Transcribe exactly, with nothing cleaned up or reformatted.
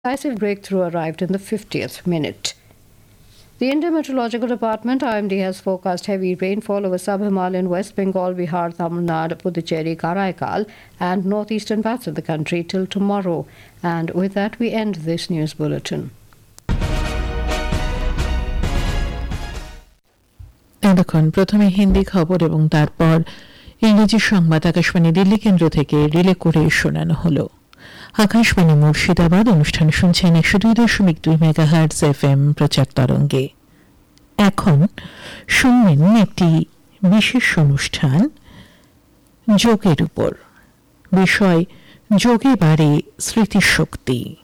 decisive breakthrough arrived in the fiftieth minute. The Indian Meteorological Department I M D has forecast heavy rainfall over sub-Himalayan West Bengal, Bihar, Tamil Nadu, Puducherry, Karaikal and northeastern parts of the country till tomorrow. And with that we end this news bulletin. এতক্ষণ প্রথমে হিন্দি খবর এবং তারপর ইংরেজি সংবাদ আকাশবাণী দিল্লি কেন্দ্র থেকে relay করে শোনানো হলো। আকাশবাণী মুর্শিদাবাদ অনুষ্ঠান শুনছেন একশো দুই দশমিক দুই মেগাহার্টজ এফ এম প্রচার তরঙ্গে। এখন শুনবেন একটি বিশেষ অনুষ্ঠান যোগের উপর। বিষয় যোগে বাড়ে স্মৃতিশক্তি।